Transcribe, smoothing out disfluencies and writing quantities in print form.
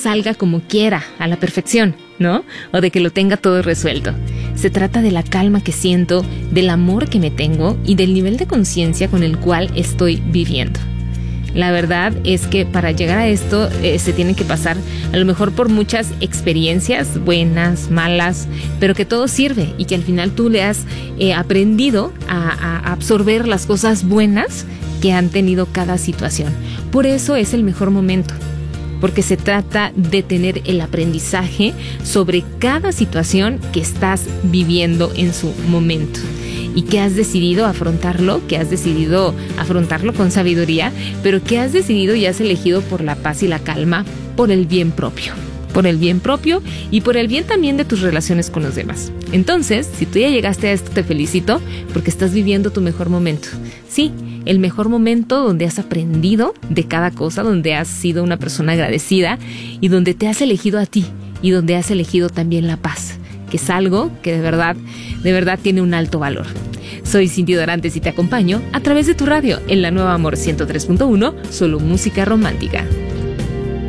salga como quiera, a la perfección, ¿no? O de que lo tenga todo resuelto. Se trata de la calma que siento, del amor que me tengo y del nivel de conciencia con el cual estoy viviendo. La verdad es que para llegar a esto se tienen que pasar a lo mejor por muchas experiencias, buenas, malas, pero que todo sirve y que al final tú le has aprendido a absorber las cosas buenas que han tenido cada situación. Por eso es el mejor momento, porque se trata de tener el aprendizaje sobre cada situación que estás viviendo en su momento. Y que has decidido afrontarlo, que has decidido afrontarlo con sabiduría, pero que has decidido y has elegido por la paz y la calma, por el bien propio. Por el bien propio y por el bien también de tus relaciones con los demás. Entonces, si tú ya llegaste a esto, te felicito porque estás viviendo tu mejor momento. Sí, el mejor momento donde has aprendido de cada cosa, donde has sido una persona agradecida y donde te has elegido a ti y donde has elegido también la paz, que es algo que de verdad tiene un alto valor. Soy Cindy Dorantes y te acompaño a través de tu radio en la Nueva Amor 103.1, solo música romántica.